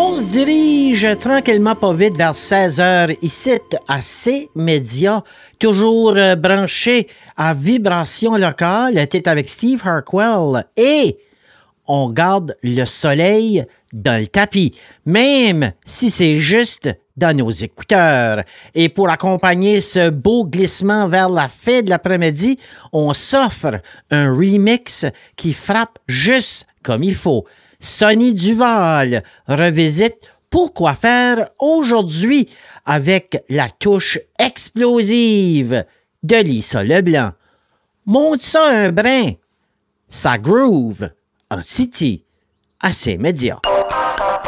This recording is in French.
On se dirige tranquillement pas vite vers 16h ici à C-Média, toujours branché à Vibration Locale. T'es avec Steve Harquell et on garde le soleil dans le tapis, même si c'est juste dans nos écouteurs. Et pour accompagner ce beau glissement vers la fin de l'après-midi, on s'offre un remix qui frappe juste comme il faut. Sonny Duval revisite Pourquoi faire aujourd'hui avec la touche explosive de Lisa Leblanc. Monte ça un brin, ça groove en City à C-Média.